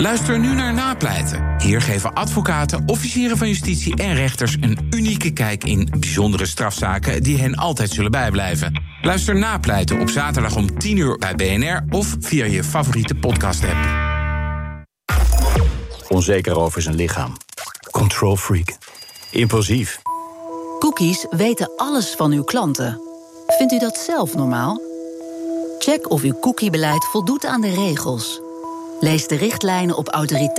Luister nu naar Napleiten. Hier geven advocaten, officieren van justitie en rechters een unieke kijk in bijzondere strafzaken die hen altijd zullen bijblijven. Luister Napleiten op zaterdag om 10:00 bij BNR of via je favoriete podcast-app. Onzeker over zijn lichaam. Control freak. Impulsief. Cookies weten alles van uw klanten. Vindt u dat zelf normaal? Check of uw cookiebeleid voldoet aan de regels. Lees de richtlijnen op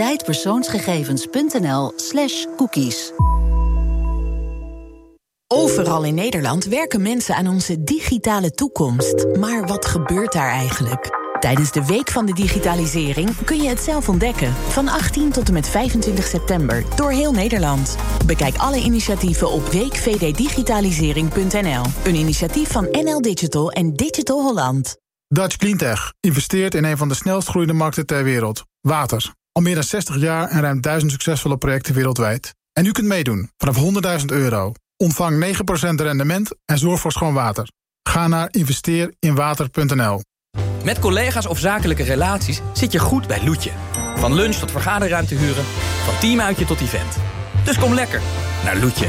autoriteitpersoonsgegevens.nl/cookies. Overal in Nederland werken mensen aan onze digitale toekomst. Maar wat gebeurt daar eigenlijk? Tijdens de Week van de Digitalisering kun je het zelf ontdekken. Van 18 tot en met 25 september door heel Nederland. Bekijk alle initiatieven op weekvddigitalisering.nl. Een initiatief van NL Digital en Digital Holland. Dutch Cleantech investeert in een van de snelst groeiende markten ter wereld. Water. Al meer dan 60 jaar en ruim 1000 succesvolle projecten wereldwijd. En u kunt meedoen vanaf €100.000. Ontvang 9% rendement en zorg voor schoon water. Ga naar investeerinwater.nl. Met collega's of zakelijke relaties zit je goed bij Loetje. Van lunch tot vergaderruimte huren, van teamuitje tot event. Dus kom lekker naar Loetje.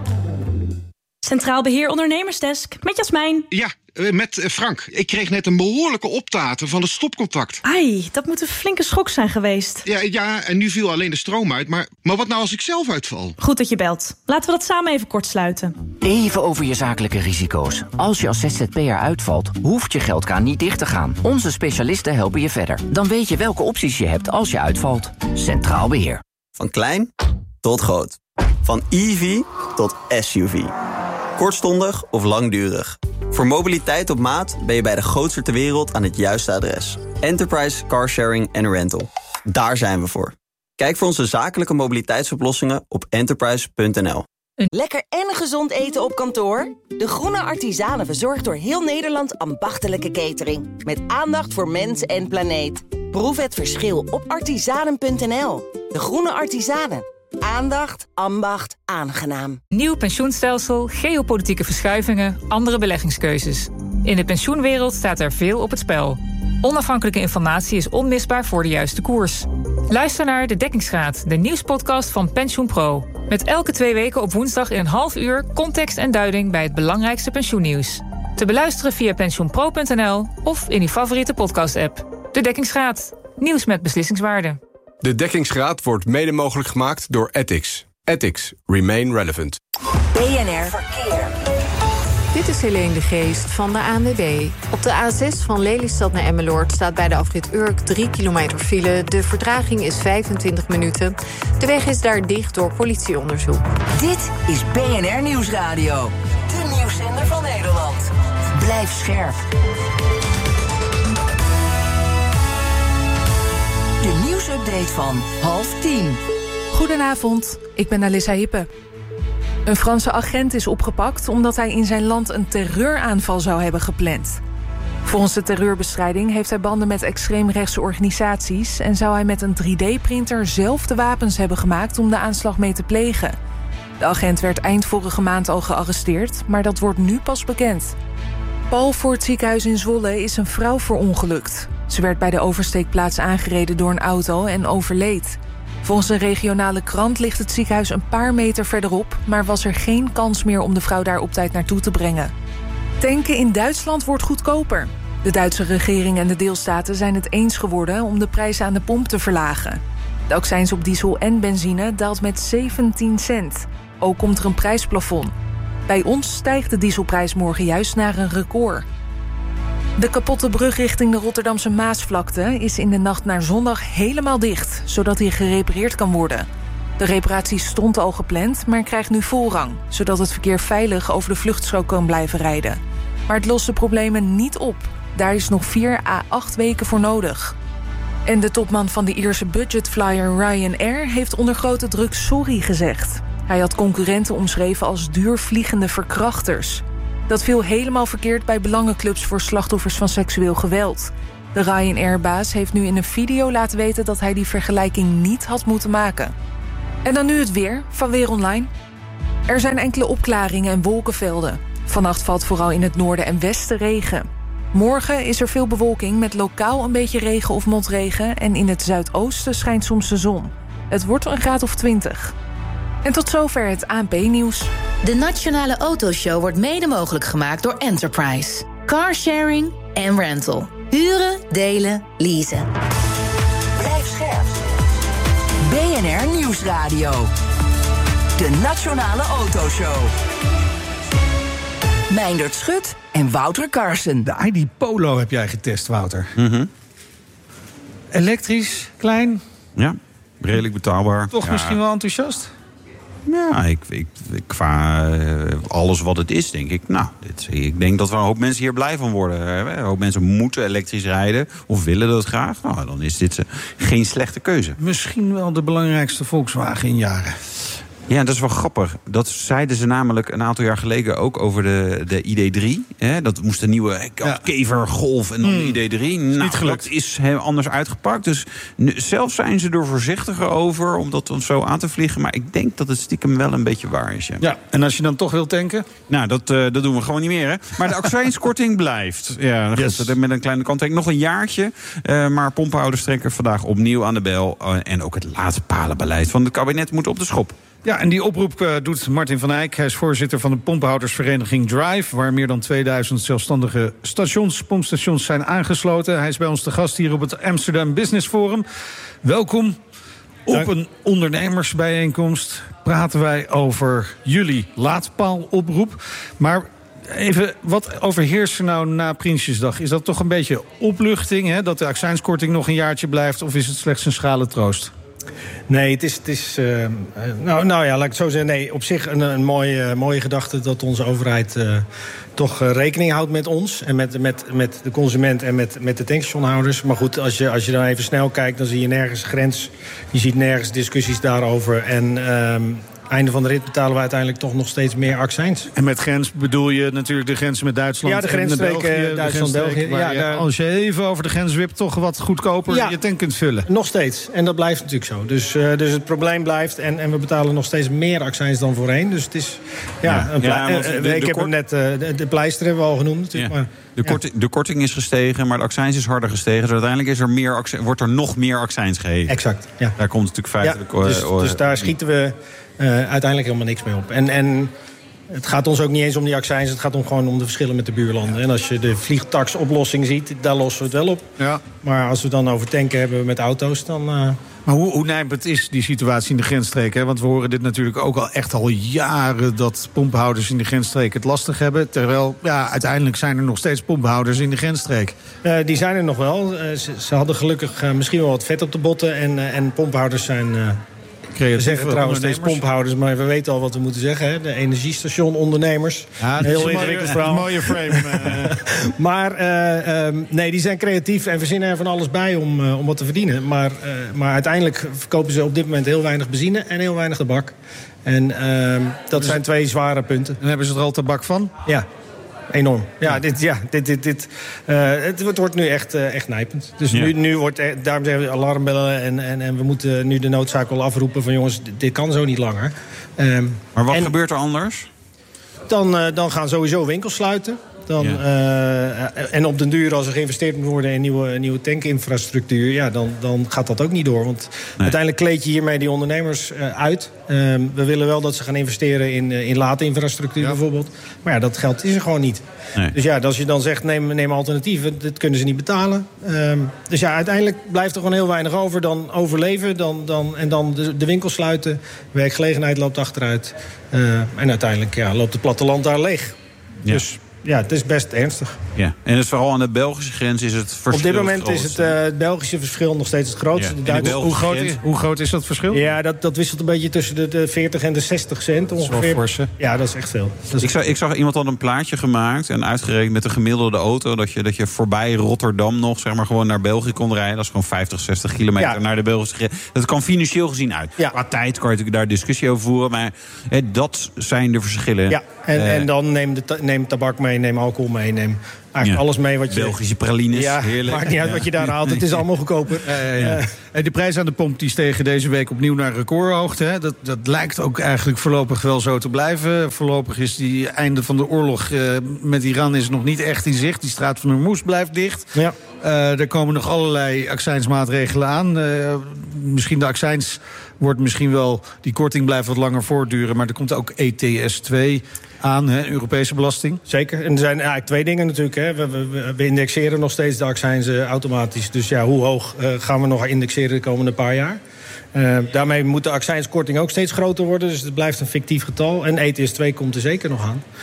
Centraal Beheer Ondernemersdesk, met Jasmijn. Ja, met Frank. Ik kreeg net een behoorlijke optaten van het stopcontact. Ai, dat moet een flinke schok zijn geweest. Ja, en nu viel alleen de stroom uit. Maar wat nou als ik zelf uitval? Goed dat je belt. Laten we dat samen even kort sluiten. Even over je zakelijke risico's. Als je als ZZP'er uitvalt, hoeft je geldkraan niet dicht te gaan. Onze specialisten helpen je verder. Dan weet je welke opties je hebt als je uitvalt. Centraal Beheer. Van klein tot groot. Van EV tot SUV. Kortstondig of langdurig. Voor mobiliteit op maat ben je bij de grootste ter wereld aan het juiste adres. Enterprise Car Sharing and Rental. Daar zijn we voor. Kijk voor onze zakelijke mobiliteitsoplossingen op enterprise.nl. Lekker en gezond eten op kantoor? De Groene Artisanen verzorgt door heel Nederland ambachtelijke catering. Met aandacht voor mens en planeet. Proef het verschil op artisanen.nl. De Groene Artisanen. Aandacht, ambacht, aangenaam. Nieuw pensioenstelsel, geopolitieke verschuivingen, andere beleggingskeuzes. In de pensioenwereld staat er veel op het spel. Onafhankelijke informatie is onmisbaar voor de juiste koers. Luister naar De Dekkingsgraad, de nieuwspodcast van PensioenPro. Met elke 2 weken op woensdag in een half uur context en duiding bij het belangrijkste pensioennieuws. Te beluisteren via pensioenpro.nl of in uw favoriete podcast-app. De Dekkingsgraad, nieuws met beslissingswaarde. De Dekkingsgraad wordt mede mogelijk gemaakt door Ethics. Ethics. Remain relevant. BNR Verkeer. Dit is Helene de Geest van de ANWB. Op de A6 van Lelystad naar Emmeloord staat bij de afrit Urk 3 kilometer file. De vertraging is 25 minuten. De weg is daar dicht door politieonderzoek. Dit is BNR Nieuwsradio. De nieuwszender van Nederland. Blijf scherp. De nieuwsupdate van 9:30. Goedenavond, ik ben Alissa Hippe. Een Franse agent is opgepakt omdat hij in zijn land een terreuraanval zou hebben gepland. Volgens de terreurbestrijding heeft hij banden met extreemrechtse organisaties en zou hij met een 3D-printer zelf de wapens hebben gemaakt om de aanslag mee te plegen. De agent werd eind vorige maand al gearresteerd, maar dat wordt nu pas bekend. Pal voor het ziekenhuis in Zwolle is een vrouw verongelukt. Ze werd bij de oversteekplaats aangereden door een auto en overleed. Volgens een regionale krant ligt het ziekenhuis een paar meter verderop, maar was er geen kans meer om de vrouw daar op tijd naartoe te brengen. Tanken in Duitsland wordt goedkoper. De Duitse regering en de deelstaten zijn het eens geworden om de prijzen aan de pomp te verlagen. De accijns op diesel en benzine daalt met 17 cent. Ook komt er een prijsplafond. Bij ons stijgt de dieselprijs morgen juist naar een record. De kapotte brug richting de Rotterdamse Maasvlakte is in de nacht naar zondag helemaal dicht, zodat die gerepareerd kan worden. De reparatie stond al gepland, maar krijgt nu voorrang, zodat het verkeer veilig over de vluchtstrook kan blijven rijden. Maar het lost de problemen niet op. Daar is nog 4 à 8 weken voor nodig. En de topman van de Ierse budgetflyer Ryanair heeft onder grote druk sorry gezegd. Hij had concurrenten omschreven als duurvliegende verkrachters. Dat viel helemaal verkeerd bij belangenclubs voor slachtoffers van seksueel geweld. De Ryanair-baas heeft nu in een video laten weten dat hij die vergelijking niet had moeten maken. En dan nu het weer van Weer Online. Er zijn enkele opklaringen en wolkenvelden. Vannacht valt vooral in het noorden en westen regen. Morgen is er veel bewolking met lokaal een beetje regen of motregen. En in het zuidoosten schijnt soms de zon. Het wordt een graad of 20. En tot zover het ANP-nieuws. De Nationale Autoshow wordt mede mogelijk gemaakt door Enterprise. Carsharing en rental. Huren, delen, leasen. Blijf scherp. BNR Nieuwsradio. De Nationale Autoshow. Meindert Schut en Wouter Carson. De ID Polo heb jij getest, Wouter. Mm-hmm. Elektrisch, klein. Ja, redelijk betaalbaar. Toch misschien wel enthousiast? Ja, ik qua alles wat het is, denk ik. Nou, ik denk dat er een hoop mensen hier blij van worden. Een hoop mensen moeten elektrisch rijden of willen dat graag. Nou, dan is dit geen slechte keuze. Misschien wel de belangrijkste Volkswagen in jaren. Ja, dat is wel grappig. Dat zeiden ze namelijk een aantal jaar geleden ook over de ID3. Dat moest een nieuwe Kever, Golf en dan de ID3. Nou, dat is anders uitgepakt. Dus zelf zijn ze er voorzichtiger over om dat zo aan te vliegen. Maar ik denk dat het stiekem wel een beetje waar is. Ja, en als je dan toch wilt tanken? Nou, dat doen we gewoon niet meer, hè. Maar de accijnskorting blijft. Ja, yes. Met een kleine kanttekening. Nog een jaartje. Maar pomphouders trekken vandaag opnieuw aan de bel. En ook het laadpalenbeleid van het kabinet moet op de schop. Ja, en die oproep doet Martin van Eyck. Hij is voorzitter van de pomphoudersvereniging Drive, waar meer dan 2000 zelfstandige pompstations zijn aangesloten. Hij is bij ons te gast hier op het Amsterdam Business Forum. Welkom. Op een ondernemersbijeenkomst praten wij over jullie laadpaaloproep. Maar even, wat overheerst er nou na Prinsjesdag? Is dat toch een beetje opluchting, hè, dat de accijnskorting nog een jaartje blijft, of is het slechts een schrale troost? Nee, het is nou ja, laat ik het zo zeggen. Nee, op zich een mooie gedachte dat onze overheid toch rekening houdt met ons en met de consument en met de tankstationhouders. Maar goed, als je dan even snel kijkt, dan zie je nergens grens. Je ziet nergens discussies daarover. En einde van de rit betalen we uiteindelijk toch nog steeds meer accijns. En met grens bedoel je natuurlijk de grenzen met Duitsland. Ja, de grensstreken Duitsland-België. Ja, als je even over de grens wipt, toch wat goedkoper je tank kunt vullen. Nog steeds. En dat blijft natuurlijk zo. Dus het probleem blijft. En we betalen nog steeds meer accijns dan voorheen. Dus het is... ik heb hem net... De pleister hebben we al genoemd natuurlijk. Ja. Maar, de korting is gestegen, maar de accijns is harder gestegen. Dus uiteindelijk wordt er nog meer accijns gegeven. Exact, ja. Daar komt het natuurlijk feitelijk... Dus daar schieten we uiteindelijk helemaal niks mee op. En het gaat ons ook niet eens om die accijns. Het gaat gewoon om de verschillen met de buurlanden. En als je de vliegtaxoplossing ziet, daar lossen we het wel op. Ja. Maar als we dan over tanken hebben met auto's, dan... Maar hoe nijpend is die situatie in de grensstreken? Hè? Want we horen dit natuurlijk ook al jaren dat pomphouders in de grensstreken het lastig hebben. Terwijl, uiteindelijk zijn er nog steeds pomphouders in de grensstreek. Die zijn er nog wel. Ze hadden gelukkig misschien wel wat vet op de botten. En pomphouders zijn... We zeggen trouwens steeds pomphouders, maar we weten al wat we moeten zeggen. Hè? De energiestationondernemers. Ja, heel ingewikkeld verhaal. Een mooie frame. Maar nee, die zijn creatief en verzinnen er van alles bij om wat te verdienen. Maar uiteindelijk verkopen ze op dit moment heel weinig benzine en heel weinig tabak. En dat zijn twee zware punten. En hebben ze er al tabak van? Ja. Enorm. Het wordt nu echt nijpend. Dus nu wordt daarom zeggen we alarmbellen en we moeten nu de noodzaak wel afroepen van jongens, dit kan zo niet langer. Maar wat gebeurt er anders? Dan gaan sowieso winkels sluiten. En op den duur, als er geïnvesteerd moet worden in nieuwe tankinfrastructuur, dan gaat dat ook niet door. Want uiteindelijk kleed je hiermee die ondernemers uit. We willen wel dat ze gaan investeren in laadinfrastructuur bijvoorbeeld. Maar dat geld is er gewoon niet. Nee. Dus als je dan zegt, neem alternatieven, dat kunnen ze niet betalen. Dus uiteindelijk blijft er gewoon heel weinig over. Dan overleven en dan de winkel sluiten. Werkgelegenheid loopt achteruit. En uiteindelijk loopt het platteland daar leeg. Ja. Dus... ja, het is best ernstig. Ja. En het vooral aan de Belgische grens is het verschil. Op dit moment is het Belgische verschil nog steeds het grootste. Ja. Hoe groot is dat verschil? Ja, dat wisselt een beetje tussen de 40 en de 60 cent ongeveer. Ja, dat is echt veel. Ik zag iemand had een plaatje gemaakt en uitgerekend met een gemiddelde auto dat je voorbij Rotterdam nog zeg maar gewoon naar België kon rijden. Dat is gewoon 50, 60 kilometer naar de Belgische grens. Dat kan financieel gezien uit. Ja. Qua tijd kan je natuurlijk daar discussie over voeren, maar dat zijn de verschillen. Ja, en dan neem tabak mee, neem alcohol mee, neem eigenlijk alles mee wat je... Belgische pralines, heerlijk. Maakt niet uit wat je daar haalt, het is allemaal goedkoper. De prijs aan de pomp die stegen deze week opnieuw naar recordhoogte. Hè. Dat lijkt ook eigenlijk voorlopig wel zo te blijven. Voorlopig is die einde van de oorlog met Iran is nog niet echt in zicht. Die straat van Hormuz blijft dicht. Ja. Er komen nog allerlei accijnsmaatregelen aan. Misschien de accijns wordt misschien wel... Die korting blijft wat langer voortduren. Maar er komt ook ETS 2 aan, hè, Europese belasting. Zeker. En er zijn eigenlijk 2 dingen natuurlijk. Hè. We indexeren nog steeds de accijns automatisch. Dus ja, hoe hoog gaan we nog indexeren de komende paar jaar? Daarmee moet de accijnskorting ook steeds groter worden. Dus het blijft een fictief getal. En ETS 2 komt er zeker nog aan.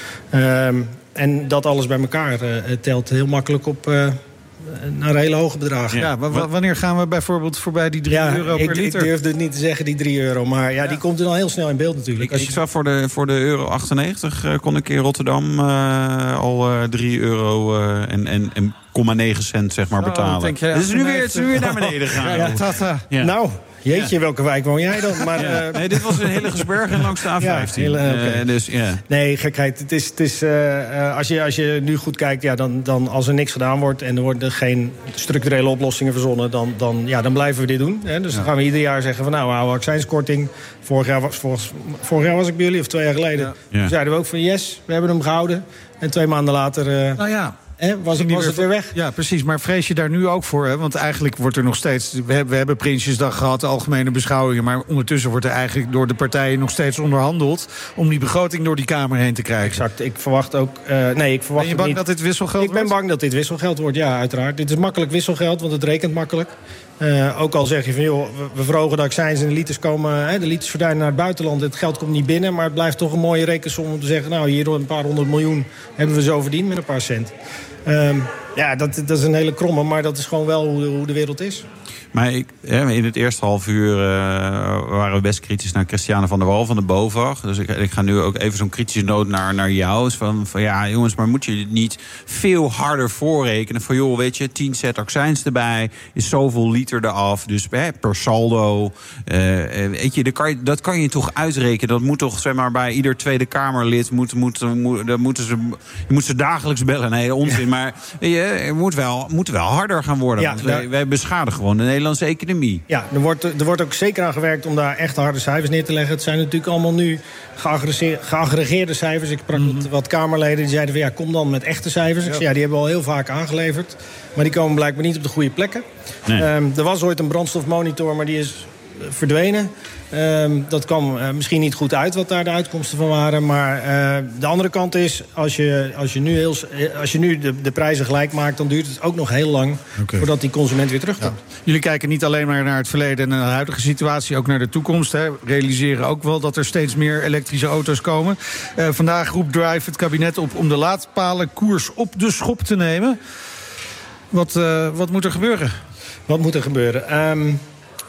En dat alles bij elkaar telt heel makkelijk op... naar hele hoge bedragen. Ja, wanneer gaan we bijvoorbeeld voorbij die €3 per liter? Ik durfde het niet te zeggen, die €3. Maar die komt er dan heel snel in beeld natuurlijk. Ik zag voor de euro 98 kon ik in Rotterdam al €3 en 0,9 cent zeg maar betalen. Het is nu weer naar beneden gegaan. Nou... Jeetje, welke wijk woon jij dan? Maar, nee, dit was in Hillegersberg en langs de A15. Nee, gekheid. Het is als je nu goed kijkt, dan als er niks gedaan wordt... en er worden geen structurele oplossingen verzonnen... dan blijven we dit doen. Hè? Dus dan gaan we ieder jaar zeggen van... nou, oude accijnskorting. Vorig jaar was ik bij jullie, of 2 jaar geleden. Toen zeiden we ook van yes, we hebben hem gehouden. En 2 maanden later... was het weer weg. Ja, precies. Maar vrees je daar nu ook voor? Hè? Want eigenlijk wordt er nog steeds... We hebben Prinsjesdag gehad, de algemene beschouwingen... maar ondertussen wordt er eigenlijk door de partijen nog steeds onderhandeld... om die begroting door die Kamer heen te krijgen. Exact. Ik verwacht ook... ben je bang dat dit wisselgeld wordt? Ik ben bang dat dit wisselgeld wordt, ja, uiteraard. Dit is makkelijk wisselgeld, want het rekent makkelijk. Ook al zeg je van, joh, we verhogen de accijns en de liters komen... de liters verdwijnen naar het buitenland, het geld komt niet binnen... maar het blijft toch een mooie rekensom om te zeggen... nou, hier door een paar 100 miljoen hebben we zo verdiend met een paar cent. Dat is een hele kromme, maar dat is gewoon wel hoe de wereld is. Maar in het eerste half uur waren we best kritisch naar Christiane van der Wal van de BOVAG. Dus ik ga nu ook even zo'n kritische noot naar jou. Dus van ja, jongens, maar moet je niet veel harder voorrekenen? Van joh, weet je, 10 set accijns erbij, is zoveel liter eraf. Dus per saldo, weet je, dat kan je toch uitrekenen. Dat moet toch, zeg maar, bij ieder Tweede Kamerlid je moet ze dagelijks bellen. Nee, onzin. Maar je moet wel harder gaan worden. Ja, want wij beschadigen gewoon de Nederlandse economie. Ja, er wordt ook zeker aan gewerkt om daar echt harde cijfers neer te leggen. Het zijn natuurlijk allemaal nu geaggregeerde cijfers. Ik sprak met wat Kamerleden die zeiden van ja, kom dan met echte cijfers. Ik zei, ja, die hebben we al heel vaak aangeleverd. Maar die komen blijkbaar niet op de goede plekken. Nee. Er was ooit een brandstofmonitor, maar die is verdwenen. Dat kwam misschien niet goed uit wat daar de uitkomsten van waren. Maar de andere kant is, als je nu de prijzen gelijk maakt, dan duurt het ook nog heel lang voordat die consument weer terugkomt. Ja. Jullie kijken niet alleen maar naar het verleden en naar de huidige situatie, ook naar de toekomst. Hè. Realiseren ook wel dat er steeds meer elektrische auto's komen. Vandaag roept Drive het kabinet op om de laadpalenkoers op de schop te nemen. Wat moet er gebeuren? Wat moet er gebeuren?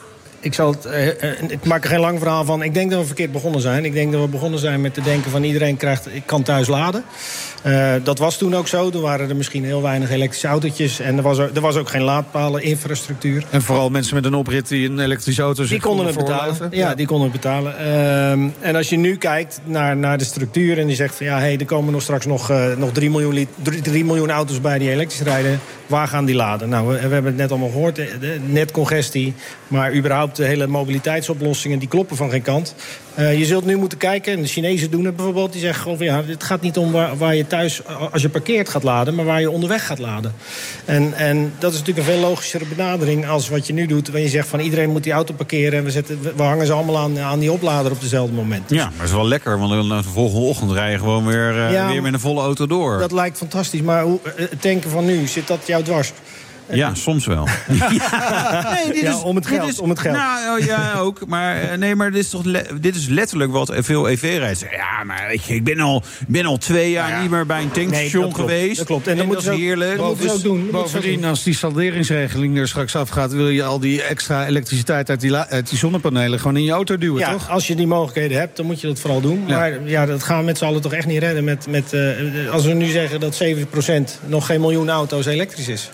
Ik maak er geen lang verhaal van. Ik denk dat we verkeerd begonnen zijn. Ik denk dat we begonnen zijn met te denken van iedereen kan thuis laden. Dat was toen ook zo. Toen waren er misschien heel weinig elektrische autootjes. En er was ook geen laadpaleninfrastructuur. En vooral mensen met een oprit die een elektrische auto die konden het betalen. Ja, die konden het betalen. En als je nu kijkt naar de structuur en die zegt van ja, er komen nog straks nog 3 miljoen auto's bij die elektrisch rijden. Waar gaan die laden? Nou, we hebben het net allemaal gehoord. Net congestie, maar überhaupt de hele mobiliteitsoplossingen die kloppen van geen kant. Je zult nu moeten kijken, en de Chinezen doen het bijvoorbeeld, die zeggen gewoon, ja, het gaat niet om waar je thuis, als je parkeert, gaat laden, maar waar je onderweg gaat laden. En dat is natuurlijk een veel logischere benadering als wat je nu doet, wanneer je zegt van iedereen moet die auto parkeren en we hangen ze allemaal aan die oplader op dezelfde moment. Ja, maar het is wel lekker, want de volgende ochtend rij je gewoon weer met een volle auto door. Dat lijkt fantastisch, maar het tanken van nu, zit dat jou dwars? Ja, soms wel. Om het geld. Nou, ja, ook. Maar dit is letterlijk wat veel EV-rijders zeggen. Ja, maar weet je, ik ben al 2 jaar niet meer bij een tankstation geweest. Dat klopt. En dat is heerlijk. Dat moeten ze ook doen. Bovendien, als die salderingsregeling er straks afgaat, wil je al die extra elektriciteit uit die zonnepanelen gewoon in je auto duwen, toch? Ja, als je die mogelijkheden hebt, dan moet je dat vooral doen. Maar ja, dat gaan we met z'n allen toch echt niet redden. Als we nu zeggen dat 7% nog geen miljoen auto's elektrisch is.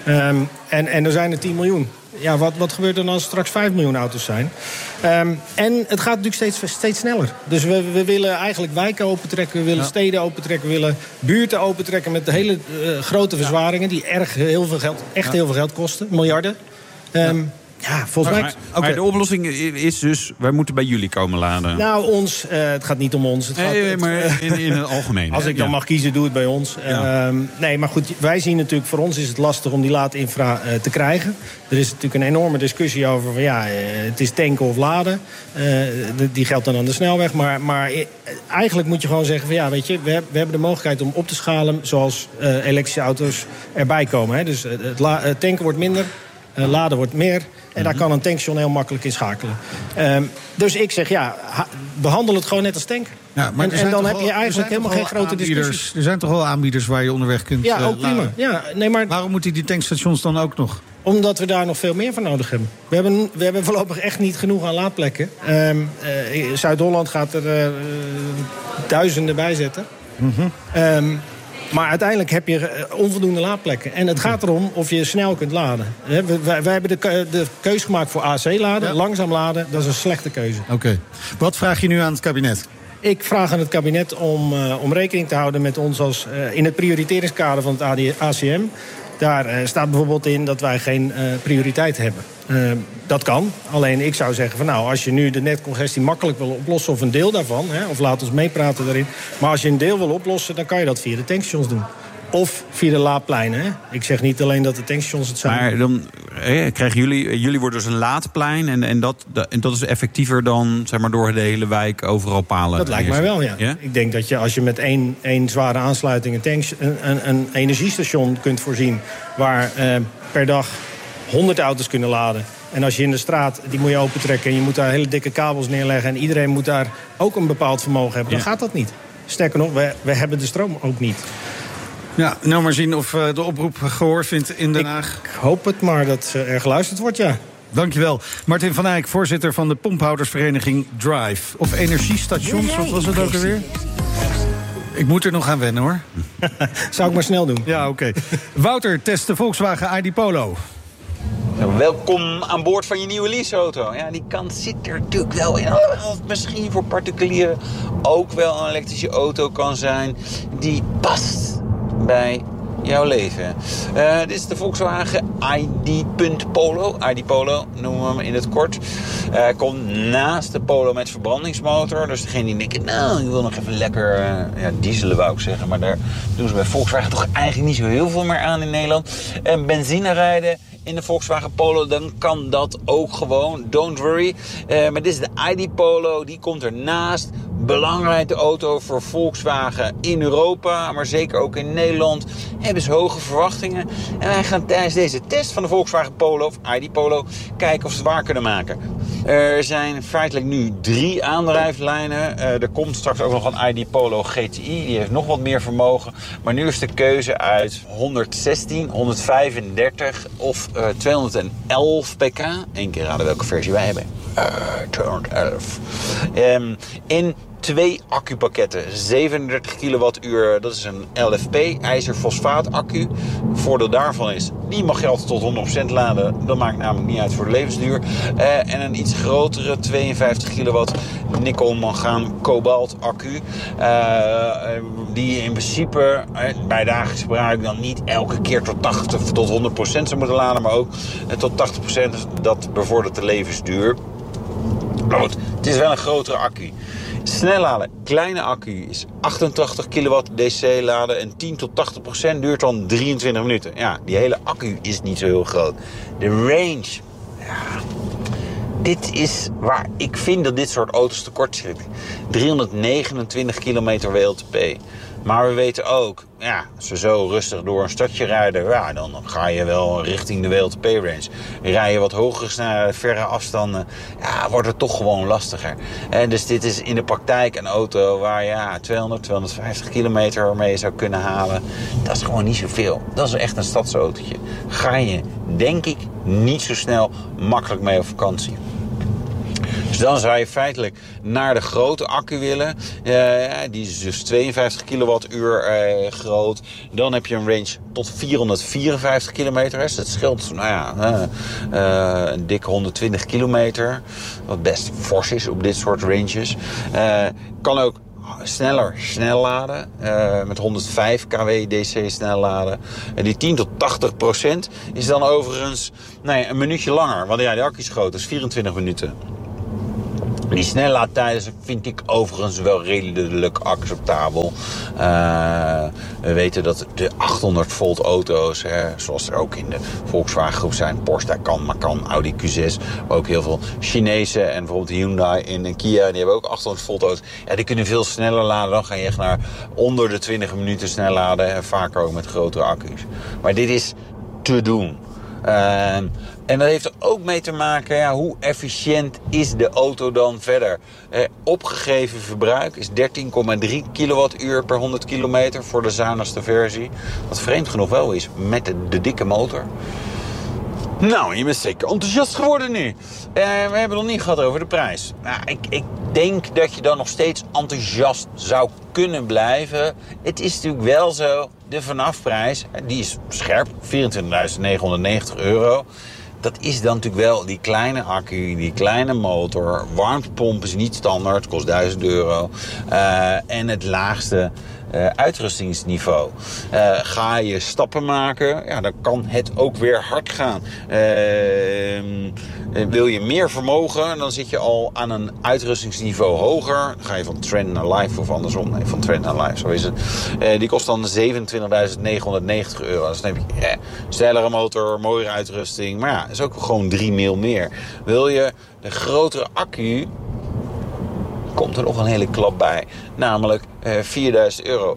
En er zijn er 10 miljoen. Ja, wat gebeurt er dan als er straks 5 miljoen auto's zijn? En het gaat natuurlijk steeds sneller. Dus we willen eigenlijk wijken opentrekken. We willen steden opentrekken. We willen buurten opentrekken met hele grote verzwaringen... die heel veel geld kosten. Miljarden. Ja, volgens mij... Maar de oplossing is dus... wij moeten bij jullie komen laden. Nou, het gaat niet om ons. Maar in het algemeen. Als ik dan mag kiezen, doe het bij ons. Ja. Nee, maar goed, wij zien natuurlijk... voor ons is het lastig om die laadinfra te krijgen. Er is natuurlijk een enorme discussie over... van het is tanken of laden. Die geldt dan aan de snelweg. Maar eigenlijk moet je gewoon zeggen... van weet je, we hebben de mogelijkheid om op te schalen... zoals elektrische auto's erbij komen. Hè. Dus het tanken wordt minder... laden wordt meer. En daar kan een tankstation heel makkelijk in schakelen. Dus ik zeg, behandel het gewoon net als tanken. Ja, maar en dan heb je eigenlijk helemaal geen grote discussies. Er zijn toch wel aanbieders waar je onderweg kunt laden? Ja, ook prima. Ja, nee, maar waarom moeten die tankstations dan ook nog? Omdat we daar nog veel meer van nodig hebben. We hebben voorlopig echt niet genoeg aan laadplekken. Zuid-Holland gaat er duizenden bij zetten. Maar uiteindelijk heb je onvoldoende laadplekken. En het gaat erom of je snel kunt laden. Wij hebben de keuze gemaakt voor AC-laden. Ja. Langzaam laden, dat is een slechte keuze. Oké. Wat vraag je nu aan het kabinet? Ik vraag aan het kabinet om rekening te houden met ons... als in het prioriteringskader van het ACM. Daar staat bijvoorbeeld in dat wij geen prioriteit hebben. Dat kan. Alleen ik zou zeggen van als je nu de netcongestie makkelijk wil oplossen... of een deel daarvan, of laat ons meepraten daarin... maar als je een deel wil oplossen, dan kan je dat via de tankstations doen. Of via de laadpleinen. Hè? Ik zeg niet alleen dat de tankstations het zijn. Maar dan krijgen jullie worden dus een laadplein... en dat is effectiever dan zeg maar, door de hele wijk overal palen. Dat lijkt mij wel, ja. Ik denk dat je als je met één zware aansluiting... een energiestation kunt voorzien... waar per dag 100 auto's kunnen laden... En als je in de straat, die moet je opentrekken... en je moet daar hele dikke kabels neerleggen... en iedereen moet daar ook een bepaald vermogen hebben... dan gaat dat niet. Sterker nog, we hebben de stroom ook niet. Ja, nou maar zien of de oproep gehoor vindt in Den Haag. Ik hoop het maar dat er geluisterd wordt, ja. Dankjewel. Martin van Eyck, voorzitter van de pomphoudersvereniging Drive. Of energiestations, wat was het ook alweer? Ik moet er nog aan wennen, hoor. Zou ik maar snel doen. Ja, oké. Wouter test de Volkswagen ID Polo. Welkom aan boord van je nieuwe leaseauto. Ja, die kant zit er natuurlijk wel in. Misschien voor particulieren ook wel een elektrische auto kan zijn die past bij jouw leven. Dit is de Volkswagen ID.Polo. ID Polo noemen we hem in het kort. Komt naast de Polo met verbrandingsmotor. Dus degene die denkt, ik wil nog even lekker dieselen wou ik zeggen. Maar daar doen ze bij Volkswagen toch eigenlijk niet zo heel veel meer aan in Nederland. En benzine rijden in de Volkswagen Polo, dan kan dat ook gewoon. Don't worry. Maar dit is de ID Polo. Die komt ernaast. Belangrijke auto voor Volkswagen in Europa, maar zeker ook in Nederland. Hebben ze hoge verwachtingen. En wij gaan tijdens deze test van de Volkswagen Polo, of ID Polo, kijken of ze het waar kunnen maken. Er zijn feitelijk nu 3 aandrijflijnen. Er komt straks ook nog een ID Polo GTI. Die heeft nog wat meer vermogen. Maar nu is de keuze uit 116, 135 of 211 pk. Eén keer raden welke versie wij hebben. 211. In 2 accupakketten, 37 kilowattuur, dat is een LFP, ijzerfosfaat accu. Voordeel daarvan is, die mag je altijd tot 100% laden. Dat maakt namelijk niet uit voor de levensduur. En een iets grotere, 52 kilowatt nikkel-mangaan kobalt accu. Die in principe bij dagelijks gebruik dan niet elke keer tot 80 tot 100% zou moeten laden, maar ook tot 80%. Dat bevordert de levensduur. Maar goed, het is wel een grotere accu. Snel laden, kleine accu is 88 kilowatt DC laden en 10 tot 80% duurt dan 23 minuten. Ja, die hele accu is niet zo heel groot. De range, dit is waar ik vind dat dit soort auto's tekort schieten. 329 kilometer WLTP. Maar we weten ook, als we zo rustig door een stadje rijden, dan ga je wel richting de WLTP-range. Rij je wat hogere snelheden, verre afstanden, wordt het toch gewoon lastiger. En dus dit is in de praktijk een auto waar 200, 250 kilometer mee zou kunnen halen. Dat is gewoon niet zoveel. Dat is echt een stadsautootje. Ga je, denk ik, niet zo snel makkelijk mee op vakantie. Dus dan zou je feitelijk naar de grote accu willen. Die is dus 52 kilowattuur groot. Dan heb je een range tot 454 kilometer. Dus dat scheelt een dikke 120 kilometer. Wat best fors is op dit soort ranges. Kan ook snel laden. Met 105 kW DC snel laden. En die 10 tot 80% is dan overigens een minuutje langer. Want ja, de accu is groot, dus 24 minuten. Die snellaadtijden vind ik overigens wel redelijk acceptabel. We weten dat de 800 volt auto's, zoals er ook in de Volkswagen groep zijn, Porsche daar kan, Macan, Audi Q6, maar ook heel veel Chinese en bijvoorbeeld Hyundai en Kia, die hebben ook 800 volt auto's. Ja, die kunnen veel sneller laden. Dan ga je echt naar onder de 20 minuten snel laden en vaker ook met grotere accu's. Maar dit is te doen. En dat heeft er ook mee te maken, hoe efficiënt is de auto dan verder? Opgegeven verbruik is 13,3 kilowattuur per 100 kilometer voor de zuinigste versie. Wat vreemd genoeg wel is met de dikke motor. Nou, je bent zeker enthousiast geworden nu. We hebben nog niet gehad over de prijs. Ik denk dat je dan nog steeds enthousiast zou kunnen blijven. Het is natuurlijk wel zo, de vanafprijs, die is scherp, €24.990. Dat is dan natuurlijk wel die kleine accu, die kleine motor. Warmtepomp is niet standaard, kost €1000. En het laagste uitrustingsniveau. Ga je stappen maken, dan kan het ook weer hard gaan. Wil je meer vermogen, dan zit je al aan een uitrustingsniveau hoger. Dan ga je van Trend naar Life of andersom. Nee, van Trend naar Life, zo is het. Die kost dan €27.990. Dus dan heb je snellere motor, mooiere uitrusting. Maar ja, is ook gewoon 3 mil meer. Wil je de grotere accu, komt er nog een hele klap bij. Namelijk €4.000,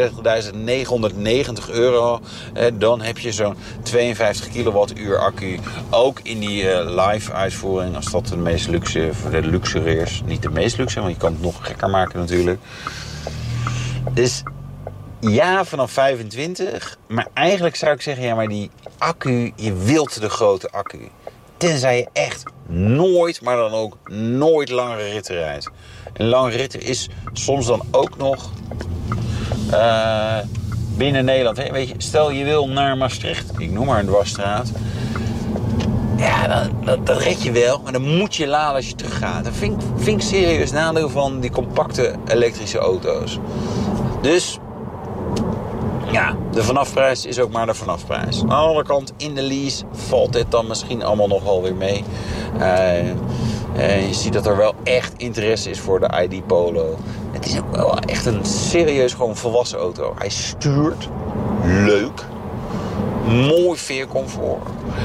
€31.990. Dan heb je zo'n 52 kilowattuur accu. Ook in die live uitvoering. Als dat de meest luxe, voor de luxuriërs. Niet de meest luxe, want je kan het nog gekker maken natuurlijk. Dus ja, vanaf 25. Maar eigenlijk zou ik zeggen, maar die accu, je wilt de grote accu. Tenzij je echt nooit, maar dan ook nooit langere ritten rijdt. Een lange rit is soms dan ook nog binnen Nederland. Hè? Weet je, stel je wil naar Maastricht, ik noem maar een dwarsstraat. Ja, dat red je wel, maar dan moet je laden als je teruggaat. Dat vind ik serieus nadeel van die compacte elektrische auto's. Dus ja, de vanafprijs is ook maar de vanafprijs. Aan de andere kant, in de lease valt dit dan misschien allemaal nog wel weer mee. Je ziet dat er wel echt interesse is voor de ID Polo. Het is ook wel echt een serieus gewoon volwassen auto. Hij stuurt leuk. Mooi veercomfort.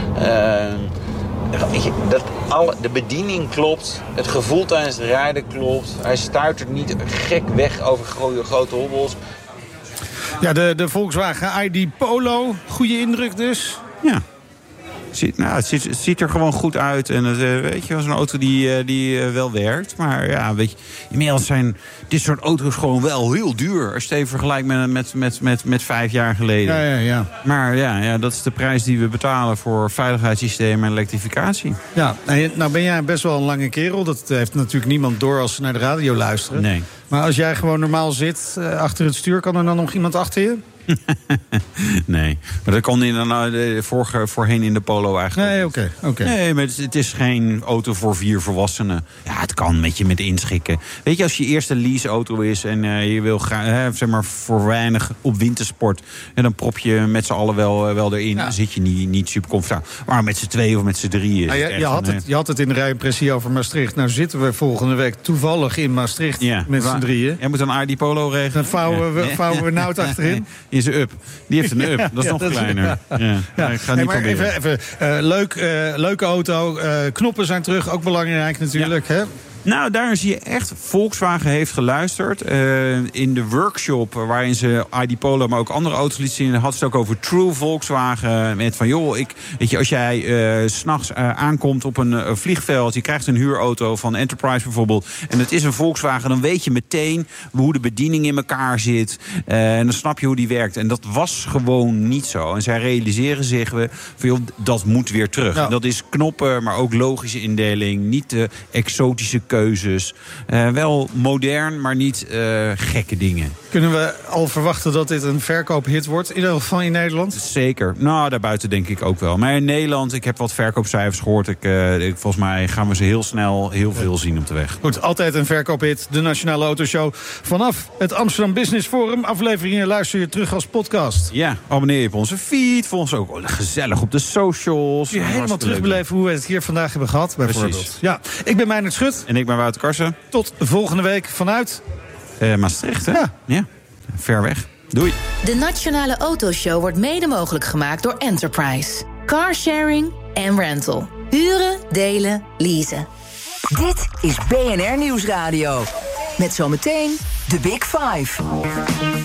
Weet je, de bediening klopt. Het gevoel tijdens het rijden klopt. Hij stuitert niet gek weg over grote hobbels. Ja, de Volkswagen ID Polo. Goede indruk dus. Ja. Het ziet er gewoon goed uit. En weet je, was een auto die wel werkt. Maar ja, weet je, inmiddels zijn dit soort auto's gewoon wel heel duur. Als je het even vergelijkt met 5 jaar geleden. Ja. Maar ja, dat is de prijs die we betalen voor veiligheidssystemen en elektrificatie. Ja, nou ben jij best wel een lange kerel. Dat heeft natuurlijk niemand door als ze naar de radio luisteren. Nee. Maar als jij gewoon normaal zit achter het stuur, kan er dan nog iemand achter je? Nee, maar dat kon voorheen in de Polo eigenlijk. Nee, oké. Nee, maar het is geen auto voor 4 volwassenen. Ja, het kan met je inschikken. Weet je, als je eerste leaseauto is en je wil zeg maar voor weinig op wintersport, en dan prop je met z'n allen wel erin. Ja. Dan zit je niet super comfortabel. Maar met z'n 2 of met z'n 3 is je had het in de rijimpressie over Maastricht. Nou zitten we volgende week toevallig in Maastricht met z'n 3. Jij moet een ID Polo regelen. Dan vouwen we Nout achterin. Is een up. Die heeft een up. Dat is nog kleiner. Ik ga niet proberen. Even leuke auto. Knoppen zijn terug. Ook belangrijk natuurlijk. Hè? Nou, daar zie je echt, Volkswagen heeft geluisterd. In de workshop waarin ze ID Polo, maar ook andere auto's liet zien, had ze het ook over True Volkswagen. Met van, joh, weet je, als jij 's nachts aankomt op een vliegveld, je krijgt een huurauto van Enterprise bijvoorbeeld, en het is een Volkswagen, dan weet je meteen hoe de bediening in elkaar zit. En dan snap je hoe die werkt. En dat was gewoon niet zo. En zij realiseren zich van, joh, dat moet weer terug. Ja. En dat is knoppen, maar ook logische indeling, niet de exotische keuzes. Wel modern, maar niet gekke dingen. Kunnen we al verwachten dat dit een verkoophit wordt? In ieder geval in Nederland? Zeker. Nou, daarbuiten denk ik ook wel. Maar in Nederland, ik heb wat verkoopcijfers gehoord. Volgens mij gaan we ze heel snel heel veel zien op de weg. Goed, altijd een verkoophit. De Nationale Autoshow. Vanaf het Amsterdam Business Forum. Afleveringen luister je terug als podcast. Ja, abonneer je op onze feed. Volg ons ook gezellig op de socials. Kun je helemaal terugbeleven hoe we het hier vandaag hebben gehad, bijvoorbeeld. Precies. Ja, ik ben Meijnerd Schut. En ik ben Wouter Karsen. Tot volgende week vanuit... Maastricht, hè? Ja. Ver weg. Doei. De Nationale Autoshow wordt mede mogelijk gemaakt door Enterprise. Carsharing en rental. Huren, delen, leasen. Dit is BNR Nieuwsradio. Met zometeen de Big Five.